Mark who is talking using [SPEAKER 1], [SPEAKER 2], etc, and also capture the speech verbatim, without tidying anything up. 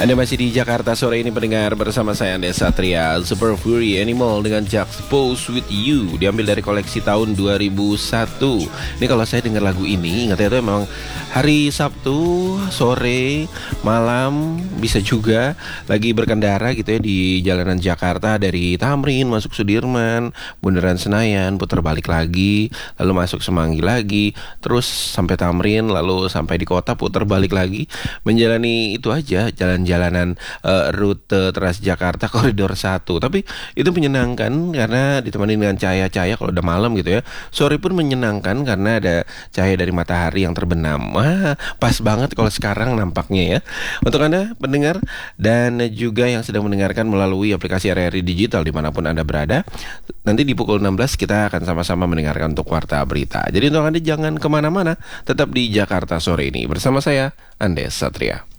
[SPEAKER 1] Anda masih di Jakarta sore ini pendengar, bersama saya Andes Satria. Super Fury Animal dengan Juxtapose With You diambil dari koleksi tahun dua ribu satu. Ini kalau saya dengar lagu ini, ingat ya, itu memang hari Sabtu sore, malam, bisa juga lagi berkendara gitu ya di jalanan Jakarta, dari Tamrin masuk Sudirman, Bundaran Senayan, putar balik lagi, lalu masuk Semanggi lagi, terus sampai Tamrin, lalu sampai di kota putar balik lagi, menjalani itu aja jalan-jalanan uh, rute Transjakarta koridor satu. Tapi itu menyenangkan karena ditemani dengan cahaya-cahaya kalau udah malam gitu ya. Sore pun menyenangkan karena ada cahaya dari matahari yang terbenam. Wah, pas banget kalau sekarang nampaknya ya. Untuk Anda pendengar dan juga yang sedang mendengarkan melalui aplikasi R R I Digital dimanapun Anda berada, nanti di pukul enam belas kita akan sama-sama mendengarkan untuk Warta Berita. Jadi untuk Anda jangan kemana-mana, tetap di Jakarta sore ini bersama saya, Andes Satria.